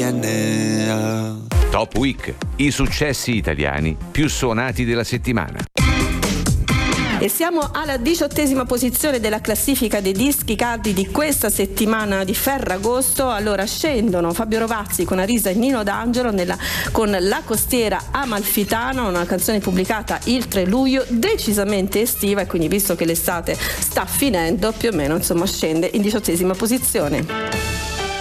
DNA. Top Week, i successi italiani più suonati della settimana. E siamo alla 18ª posizione della classifica dei dischi caldi di questa settimana di Ferragosto. Allora scendono Fabio Rovazzi con Arisa e Nino D'Angelo con La costiera Amalfitana, una canzone pubblicata il 3 luglio, decisamente estiva, e quindi visto che l'estate sta finendo più o meno, insomma, scende in 18ª posizione.